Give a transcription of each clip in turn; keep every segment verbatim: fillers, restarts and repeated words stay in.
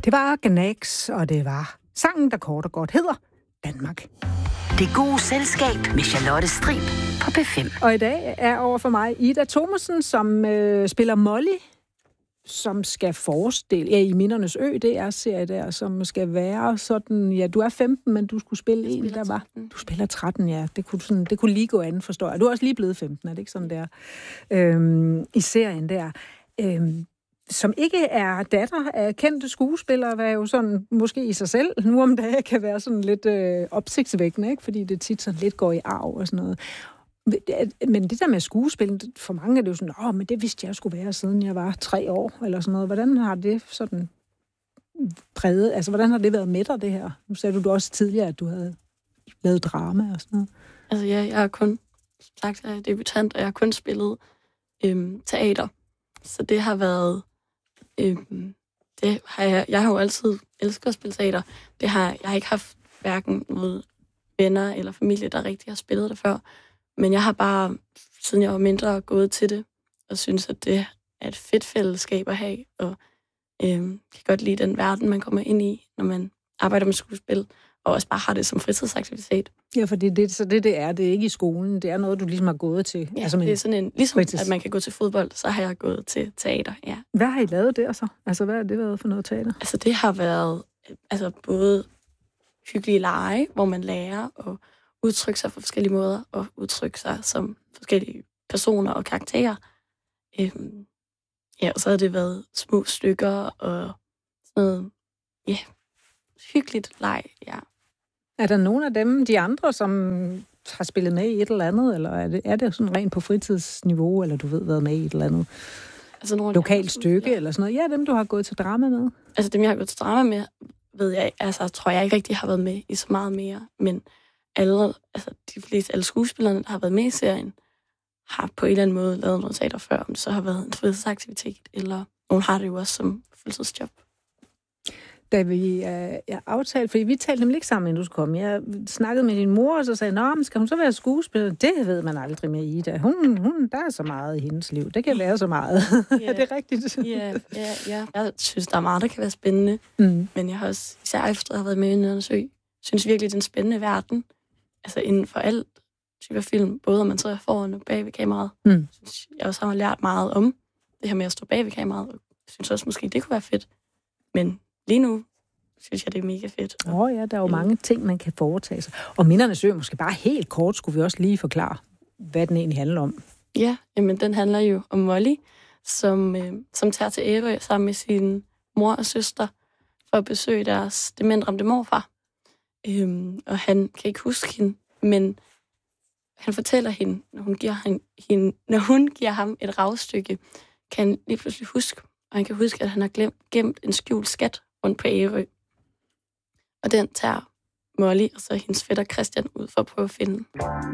Det var Gnags, og det var sangen, der kort og godt hedder Danmark. Det gode selskab med Charlotte Strib på P fem. Og i dag er over for mig Ida Thomasen, som øh, spiller Molly, som skal forestille, ja, i Mindernes Ø, det er serie der, som skal være sådan, ja, du er femten, men du skulle spille en, der var, du spiller tretten, ja, det kunne, sådan, det kunne lige gå an, forstår jeg. Du er også lige blevet femten, er det ikke sådan der, øhm, i serien der, øhm, som ikke er datter af kendte skuespillere, hvad jo sådan, måske i sig selv, nu om dagen kan være sådan lidt øh, opsigtsvækkende, ikke? Fordi det tit sådan lidt går i arv og sådan noget. Men det der med skuespil, for mange er det jo sådan, åh, men det vidste jeg skulle være, siden jeg var tre år, eller sådan noget. Hvordan har det sådan præget, altså hvordan har det været med dig, det her? Nu sagde du også tidligere, at du havde lavet drama og sådan noget. Altså ja, jeg har kun sagt, at jeg er debutant, og jeg har kun spillet øhm, teater. Så det har været, øhm, det har jeg, jeg har jo altid elsket at spille teater. Det har, jeg har ikke haft hverken noget venner eller familie, der rigtig har spillet det før. Men jeg har bare, siden jeg var mindre, gået til det, og synes, at det er et fedt fællesskab at have, og øhm, kan godt lide den verden, man kommer ind i, når man arbejder med skuespil, og også bare har det som fritidsaktivitet. Ja, fordi det, så det, det er, det er ikke i skolen, det er noget, du ligesom har gået til. Ja, altså, det er sådan en, ligesom fritids. At man kan gå til fodbold, så har jeg gået til teater, ja. Hvad har I lavet der så? Altså, hvad har det været for noget teater? Altså, det har været altså, både hyggelige lege, hvor man lærer at udtrykke sig på forskellige måder, og udtrykke sig som forskellige personer og karakterer. Øhm, ja, og så har det været små stykker og sådan noget, ja, hyggeligt leg, ja. Er der nogen af dem, de andre, som har spillet med i et eller andet, eller er det, er det sådan rent på fritidsniveau, eller du ved, været med i et eller andet altså nogle lokalt stykke, ja. Eller sådan noget? Ja, dem, du har gået til drama med. Altså dem, jeg har gået til drama med, ved jeg, altså tror jeg ikke rigtig har været med i så meget mere, men alle, altså de fleste, alle skuespillerne, der har været med i serien, har på en eller anden måde lavet noget teater før, om det så har været en fritidsaktivitet, eller nogen har det jo også som fuldtidsjob. Da vi øh, jeg aftalte, fordi vi talte nemlig ikke sammen, inden du skulle komme. Jeg snakkede med din mor, og så sagde, nå, men skal hun så være skuespiller? Det ved man aldrig med Ida. Hun, hun, der er så meget i hendes liv. Det kan være så meget. Yeah. Er det rigtigt? Ja, ja, ja. Jeg synes, der er meget, der kan være spændende. Mm. Men jeg har også, især efter at have været med i Mindernes Ø, synes virkelig, det er en spændende verden. Altså inden for alt typer film, både om man sidder foran og bag ved kameraet. Mm. Synes, jeg også har lært meget om det her med at stå bag ved kameraet, og synes også måske, det kunne være fedt. Men lige nu synes jeg, det er mega fedt. Åh oh ja, der er jo mange ting, man kan foretage sig. Og Mindernes Ø, måske bare helt kort, skulle vi også lige forklare, hvad den egentlig handler om. Ja, jamen den handler jo om Molly, som, øh, som tager til Ærø sammen med sin mor og søster for at besøge deres dementramte morfar. Øhm, og han kan ikke huske hende, men han fortæller hende, når hun giver, han, hende, når hun giver ham et ravstykke, kan han lige pludselig huske, og han kan huske, at han har glemt, gemt en skjult skat rundt på Ærø. Og den tager Molly og så hendes fætter Christian ud for at prøve at finde.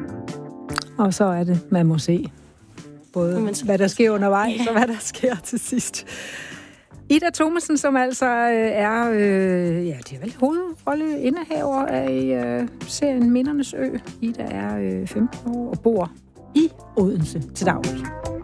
Og så er det, man må se både hvad der sker undervejs, yeah. og hvad der sker til sidst. Ida Thomasen, som altså er, øh, ja, det er vel hovedrolle indehaver af øh, serien Mindernes Ø. Ida er øh, femten år og bor i Odense til daglig.